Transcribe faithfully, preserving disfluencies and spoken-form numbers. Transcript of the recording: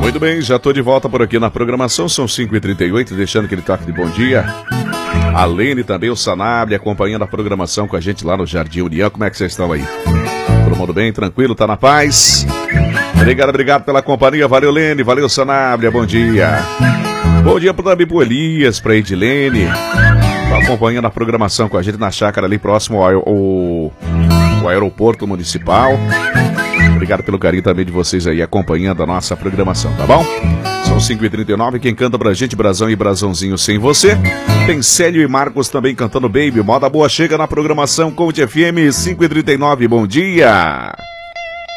Muito bem, já estou de volta por aqui na programação, são cinco e trinta e oito, deixando aquele toque de bom dia. A Lene também, o Sanabria, acompanhando a programação com a gente lá no Jardim União. Como é que vocês estão aí? Todo mundo bem, tranquilo, tá na paz? Obrigado, obrigado pela companhia, valeu Lene, valeu Sanabria, bom dia. Bom dia também pro Elias, pra Edilene, tá acompanhando a programação com a gente na chácara ali próximo ao, ao, ao aeroporto municipal. Obrigado pelo carinho também de vocês aí acompanhando a nossa programação, tá bom? São cinco e trinta e nove, quem canta pra gente, Brasão e Brasãozinho Sem Você. Tem Célio e Marcos também cantando Baby. Moda Boa chega na programação Conte F M cinco e trinta e nove, bom dia!